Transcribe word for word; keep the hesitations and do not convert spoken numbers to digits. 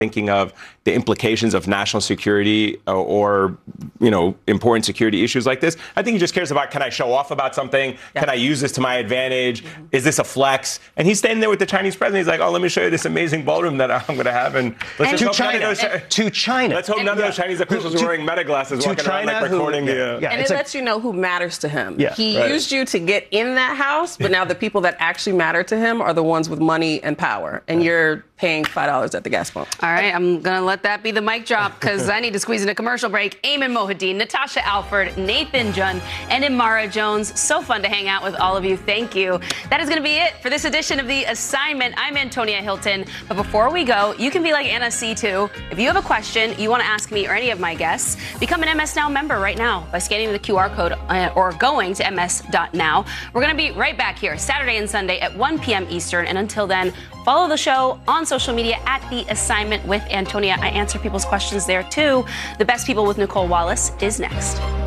thinking of the implications of national security or, or, you know, important security issues like this. I think he just cares about, can I show off about something? Yeah. Can I use this to my advantage? Mm-hmm. Is this a flex? And he's standing there with the Chinese president. He's like, oh, let me show you this amazing ballroom that I'm going to have. And let's and just to hope China. none of those, and to China. Let's hope and, none yeah. of those Chinese officials to, are wearing meta glasses walking China, around like recording who, the... Uh, yeah, and it like, lets you know who matters to him. Yeah, he right. used you to get in that house, but now the people that actually matter to him are the ones with money and power. And you're paying five dollars at the gas pump. All right, I'm going to let that be the mic drop because I need to squeeze in a commercial break. Eamon Mohideen, Natasha Alford, Nathan Jun, and Imara Jones. So fun to hang out with all of you. Thank you. That is going to be it for this edition of The Assignment. I'm Antonia Hilton. But before we go, you can be like Anna C. too. If you have a question you want to ask me or any of my guests, become an M S Now member right now by scanning the Q R code or going to m s dot now. We're going to be right back here Saturday and Sunday at one p.m. Eastern. And until then, follow the show on social media at The Assignment with Antonia. I answer people's questions there, too. The Best People with Nicole Wallace is next.